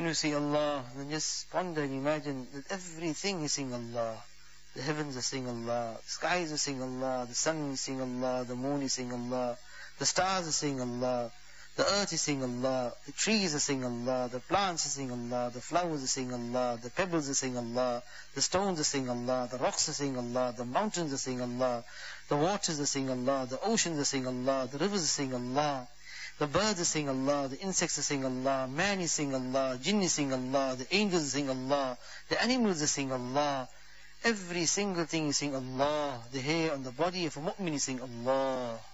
When you see Allah, then just ponder and imagine that everything is saying Allah. The heavens are saying Allah, the skies are saying Allah, the sun is saying Allah, the moon is saying Allah, the stars are saying Allah, the earth is saying Allah, the trees are saying Allah, the plants are saying Allah, the flowers are saying Allah, the pebbles are saying Allah, the stones are saying Allah, the rocks are saying Allah, the mountains are saying Allah, the waters are saying Allah, the oceans are saying Allah, the rivers are saying Allah, the birds are saying Allah, the insects are saying Allah, man is saying Allah, jinn is saying Allah, the angels are saying Allah, the animals are saying Allah. Every single thing is saying Allah. The hair on the body of a mu'min is saying Allah.